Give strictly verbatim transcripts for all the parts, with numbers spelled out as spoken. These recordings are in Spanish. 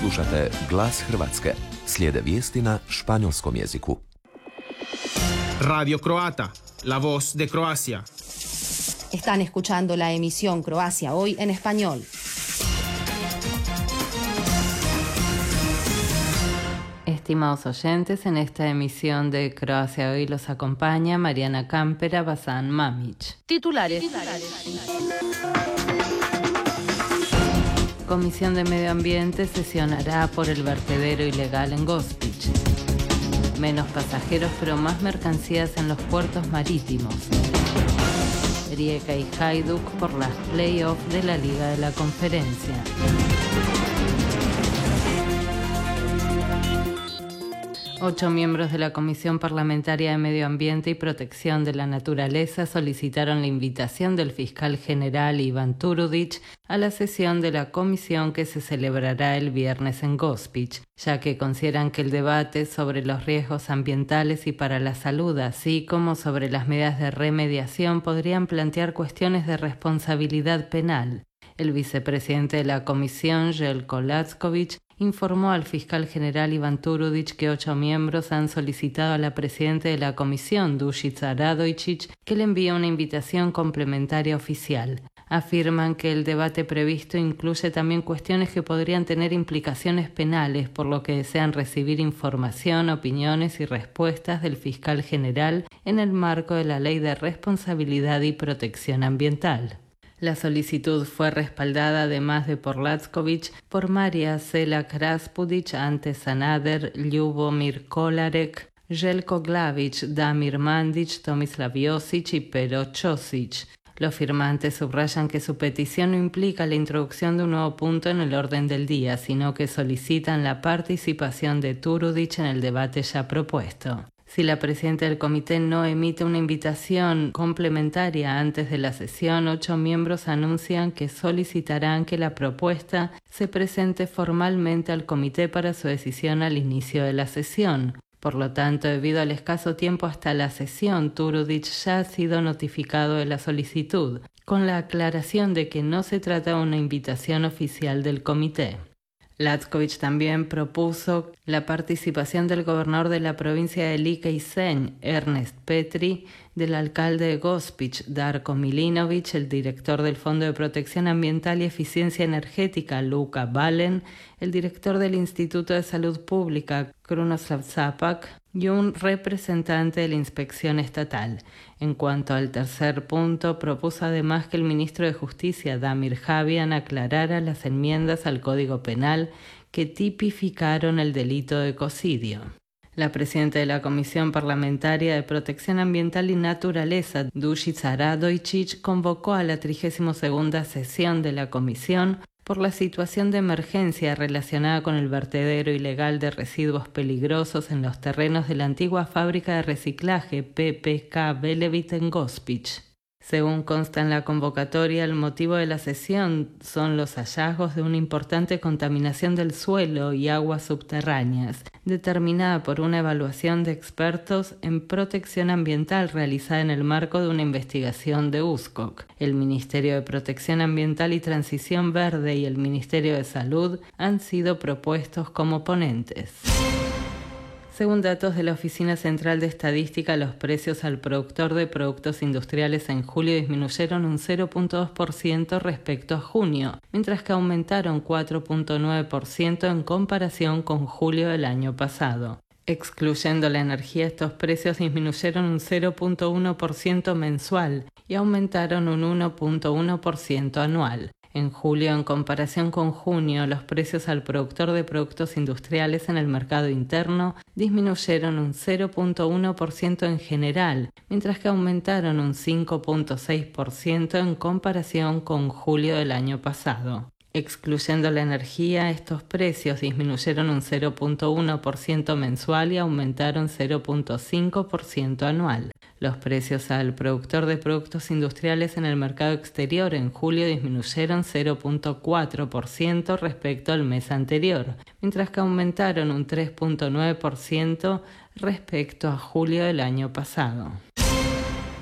Slušate Glas Hrvatske. Slijede vijesti na španjolskom jeziku. Radio Croata, la voz de Croacia. Están escuchando la emisión Croacia Hoy en español. Estimados oyentes, en esta emisión de Croacia Hoy los acompaña Mariana Campera, Bazán Mamić. Titulares. Comisión de Medio Ambiente sesionará por el vertedero ilegal en Gospić. Menos pasajeros pero más mercancías en los puertos marítimos. Rijeka y Hajduk por las play-offs de la Liga de la Conferencia. Ocho miembros de la Comisión Parlamentaria de Medio Ambiente y Protección de la Naturaleza solicitaron la invitación del fiscal general Ivan Turudić a la sesión de la comisión que se celebrará el viernes en Gospić, ya que consideran que el debate sobre los riesgos ambientales y para la salud, así como sobre las medidas de remediación, podrían plantear cuestiones de responsabilidad penal. El vicepresidente de la comisión, Jelko Lacković, informó al fiscal general Ivan Turudić que ocho miembros han solicitado a la presidenta de la comisión, Dušica Radojčić, que le envíe una invitación complementaria oficial. Afirman que el debate previsto incluye también cuestiones que podrían tener implicaciones penales, por lo que desean recibir información, opiniones y respuestas del fiscal general en el marco de la Ley de Responsabilidad y Protección Ambiental. La solicitud fue respaldada además de por Lacković, por María Selak Raspudić, Ante Sanader, Ljubomir Kolarek, Jelko Glavić, Damir Mandić, Tomislav Josić y Pero Ćosić. Los firmantes subrayan que su petición no implica la introducción de un nuevo punto en el orden del día, sino que solicitan la participación de Turudić en el debate ya propuesto. Si la presidenta del comité no emite una invitación complementaria antes de la sesión, ocho miembros anuncian que solicitarán que la propuesta se presente formalmente al comité para su decisión al inicio de la sesión. Por lo tanto, debido al escaso tiempo hasta la sesión, Turudić ya ha sido notificado de la solicitud, con la aclaración de que no se trata de una invitación oficial del comité. Lacković también propuso la participación del gobernador de la provincia de Lika y Senj, Ernest Petri, del alcalde de Gospić, Darko Milinović, el director del Fondo de Protección Ambiental y Eficiencia Energética, Luka Valen, el director del Instituto de Salud Pública, Krunoslav Capak, y un representante de la Inspección Estatal. En cuanto al tercer punto, propuso además que el ministro de Justicia, Damir Habijan, aclarara las enmiendas al Código Penal que tipificaron el delito de ecocidio. La presidenta de la Comisión Parlamentaria de Protección Ambiental y Naturaleza, Dušica Radojčić, convocó a la trigésima segunda sesión de la comisión por la situación de emergencia relacionada con el vertedero ilegal de residuos peligrosos en los terrenos de la antigua fábrica de reciclaje P P K Velebit en Gospić. Según consta en la convocatoria, el motivo de la sesión son los hallazgos de una importante contaminación del suelo y aguas subterráneas, determinada por una evaluación de expertos en protección ambiental realizada en el marco de una investigación de U S C O C. El Ministerio de Protección Ambiental y Transición Verde y el Ministerio de Salud han sido propuestos como ponentes. Según datos de la Oficina Central de Estadística, los precios al productor de productos industriales en julio disminuyeron un cero punto dos por ciento respecto a junio, mientras que aumentaron cuatro punto nueve por ciento en comparación con julio del año pasado. Excluyendo la energía, estos precios disminuyeron un cero punto uno por ciento mensual y aumentaron un uno punto uno por ciento anual. En julio, en comparación con junio, los precios al productor de productos industriales en el mercado interno disminuyeron un cero punto uno por ciento en general, mientras que aumentaron un cinco punto seis por ciento en comparación con julio del año pasado. Excluyendo la energía, estos precios disminuyeron un cero punto uno por ciento mensual y aumentaron cero punto cinco por ciento anual. Los precios al productor de productos industriales en el mercado exterior en julio disminuyeron cero punto cuatro por ciento respecto al mes anterior, mientras que aumentaron un tres punto nueve por ciento respecto a julio del año pasado.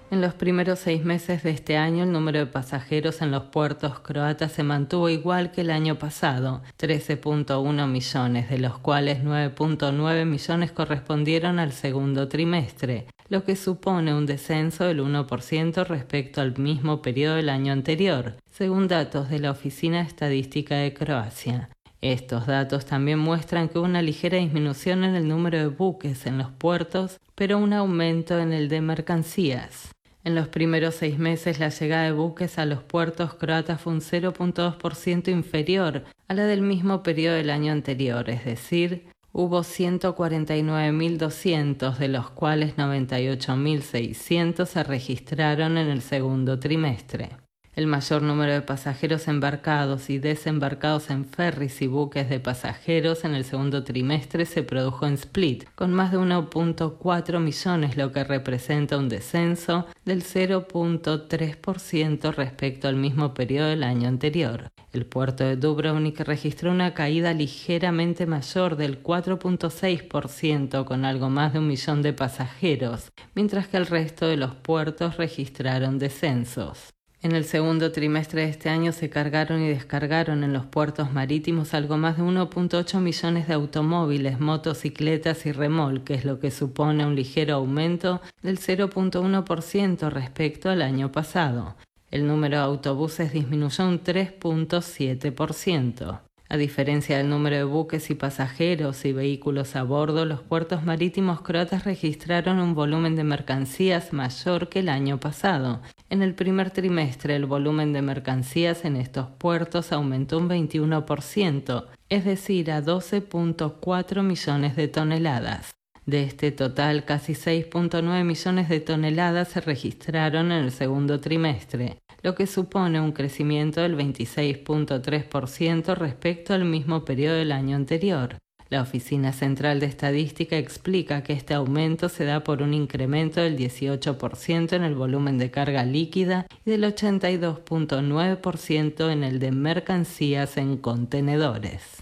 En los primeros seis meses de este año, el número de pasajeros en los puertos croatas se mantuvo igual que el año pasado, trece punto uno millones, de los cuales nueve punto nueve millones correspondieron al segundo trimestre, lo que supone un descenso del uno por ciento respecto al mismo periodo del año anterior, según datos de la Oficina Estadística de Croacia. Estos datos también muestran que hubo una ligera disminución en el número de buques en los puertos, pero un aumento en el de mercancías. En los primeros seis meses, la llegada de buques a los puertos croatas fue un cero punto dos por ciento inferior a la del mismo periodo del año anterior, es decir, hubo ciento cuarenta y nueve mil doscientos, de los cuales noventa y ocho mil seiscientos se registraron en el segundo trimestre. El mayor número de pasajeros embarcados y desembarcados en ferries y buques de pasajeros en el segundo trimestre se produjo en Split, con más de uno punto cuatro millones, lo que representa un descenso del cero punto tres por ciento respecto al mismo periodo del año anterior. El puerto de Dubrovnik registró una caída ligeramente mayor del cuatro punto seis por ciento, con algo más de un millón de pasajeros, mientras que el resto de los puertos registraron descensos. En el segundo trimestre de este año se cargaron y descargaron en los puertos marítimos algo más de uno punto ocho millones de automóviles, motocicletas y remolques, lo que supone un ligero aumento del cero punto uno por ciento respecto al año pasado. El número de autobuses disminuyó un tres punto siete por ciento. A diferencia del número de buques y pasajeros y vehículos a bordo, los puertos marítimos croatas registraron un volumen de mercancías mayor que el año pasado. En el primer trimestre, el volumen de mercancías en estos puertos aumentó un veintiuno por ciento, es decir, a doce punto cuatro millones de toneladas. De este total, casi seis punto nueve millones de toneladas se registraron en el segundo trimestre, lo que supone un crecimiento del veintiséis punto tres por ciento respecto al mismo periodo del año anterior. La Oficina Central de Estadística explica que este aumento se da por un incremento del dieciocho por ciento en el volumen de carga líquida y del ochenta y dos punto nueve por ciento en el de mercancías en contenedores.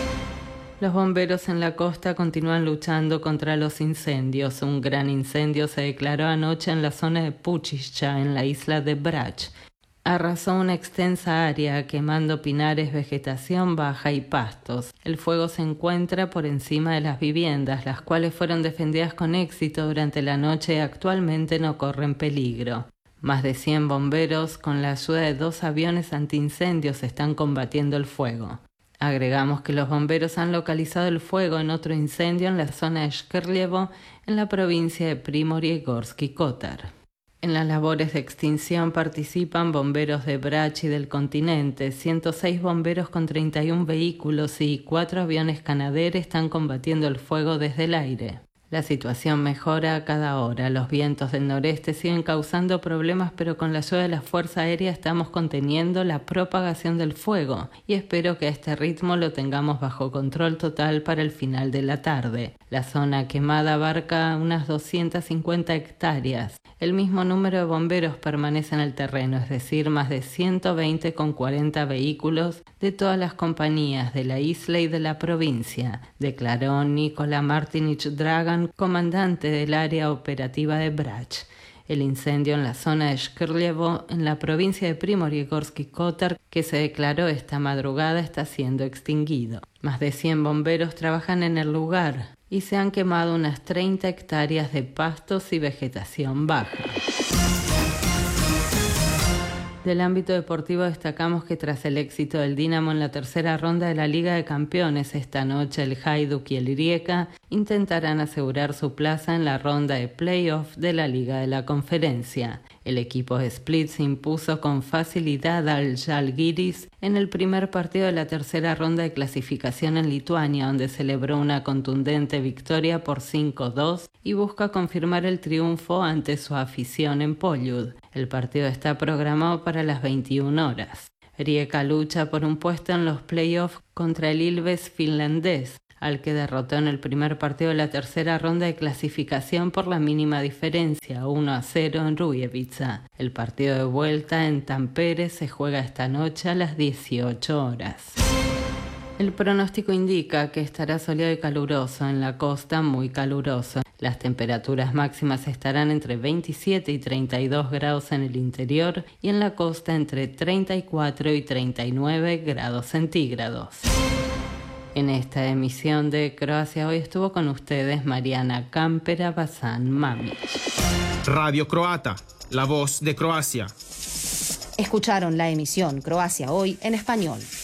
Los bomberos en la costa continúan luchando contra los incendios. Un gran incendio se declaró anoche en la zona de Pučišća, en la isla de Brač. Arrasó una extensa área, quemando pinares, vegetación baja y pastos. El fuego se encuentra por encima de las viviendas, las cuales fueron defendidas con éxito durante la noche y actualmente no corren peligro. Más de cien bomberos, con la ayuda de dos aviones antiincendios, están combatiendo el fuego. Agregamos que los bomberos han localizado el fuego en otro incendio en la zona de Škrljevo, en la provincia de Primorje y Gorski Kotar. En las labores de extinción participan bomberos de Brač y del continente. ciento seis bomberos con treinta y un vehículos y cuatro aviones Canadair están combatiendo el fuego desde el aire. La situación mejora a cada hora. Los vientos del noreste siguen causando problemas, pero con la ayuda de la Fuerza Aérea estamos conteniendo la propagación del fuego y espero que a este ritmo lo tengamos bajo control total para el final de la tarde. La zona quemada abarca unas doscientas cincuenta hectáreas. El mismo número de bomberos permanece en el terreno, es decir, más de ciento veinte con cuarenta vehículos de todas las compañías de la isla y de la provincia, declaró Nikola Martinic Dragan, comandante del área operativa de Brač. El incendio en la zona de Škrljevo, en la provincia de Primorje y Gorski Kotar, que se declaró esta madrugada, está siendo extinguido. Más de cien bomberos trabajan en el lugar y se han quemado unas treinta hectáreas de pastos y vegetación baja. Del ámbito deportivo destacamos que tras el éxito del Dinamo en la tercera ronda de la Liga de Campeones, esta noche el Hajduk y el Rijeka intentarán asegurar su plaza en la ronda de playoff de la Liga de la Conferencia. El equipo de Split se impuso con facilidad al Žalgiris en el primer partido de la tercera ronda de clasificación en Lituania, donde celebró una contundente victoria por cinco dos y busca confirmar el triunfo ante su afición en Poljud. El partido está programado para las veintiuna horas. Rijeka lucha por un puesto en los playoffs contra el Ilves finlandés, al que derrotó en el primer partido de la tercera ronda de clasificación por la mínima diferencia, uno a cero en Rujevica. El partido de vuelta en Tampere se juega esta noche a las dieciocho horas. El pronóstico indica que estará soleado y caluroso, en la costa muy caluroso. Las temperaturas máximas estarán entre veintisiete y treinta y dos grados en el interior y en la costa entre treinta y cuatro y treinta y nueve grados centígrados. En esta emisión de Croacia Hoy estuvo con ustedes Mariana Campera Bazán Mamić. Radio Croata, la voz de Croacia. Escucharon la emisión Croacia Hoy en español.